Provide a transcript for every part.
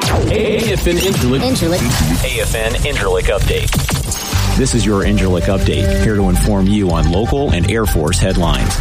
AFN Incirlik Update. This is your Incirlik Update, here to inform you on local and Air Force headlines.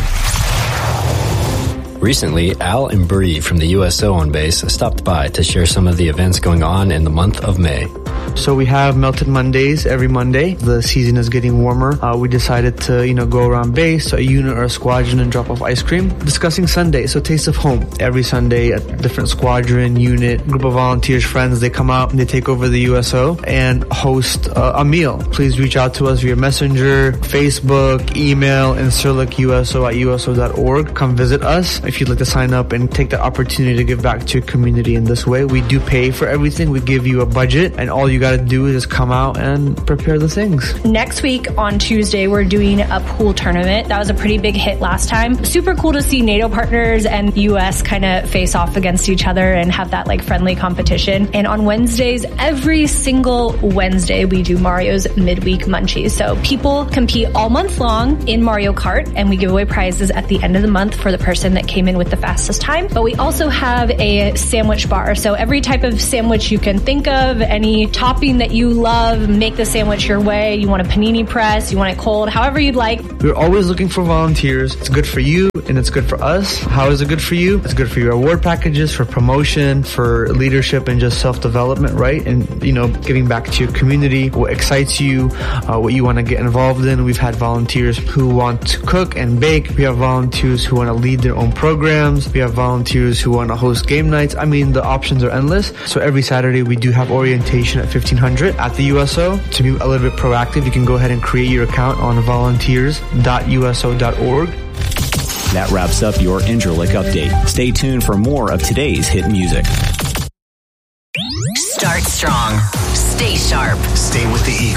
Recently, Al and Bree from the USO on base stopped by to share some of the events going on in the month of May. So we have Melted Mondays every Monday. The season is getting warmer. We decided to, go around base, a unit or a squadron, and drop off ice cream. Discussing Sunday, so Taste of Home. Every Sunday, a different squadron, unit, group of volunteers, friends, they come out and they take over the USO and host a meal. Please reach out to us via Messenger, Facebook, email, incirlicuso@uso.org. Come visit us if you'd like to sign up and take the opportunity to give back to your community in this way. We do pay for everything. We give you a budget, and all you got to do is just come out and prepare the things. Next week on Tuesday, we're doing a pool tournament. That was a pretty big hit last time. Super cool to see NATO partners and the U.S. kind of face off against each other and have that friendly competition. And on Wednesdays, every single Wednesday, we do Mario's midweek munchies. So people compete all month long in Mario Kart, and we give away prizes at the end of the month for the person that came in with the fastest time. But we also have a sandwich bar. So every type of sandwich you can think of, any topping that you love, make the sandwich your way. You want a panini press, you want it cold, however you'd like. We're always looking for volunteers. It's good for you and it's good for us. How is it good for you? It's good for your award packages, for promotion, for leadership and just self-development, right? And, giving back to your community, what excites you, what you want to get involved in. We've had volunteers who want to cook and bake. We have volunteers who want to lead their own programs. We have volunteers who want to host game nights. The options are endless. So every Saturday we do have orientation at 1500 at the USO. To be a little bit proactive, you can go ahead and create your account on volunteers.uso.org. That wraps up your Incirlik Update. Stay tuned for more of today's hit music. Start strong. Stay sharp. Stay with the Eagle.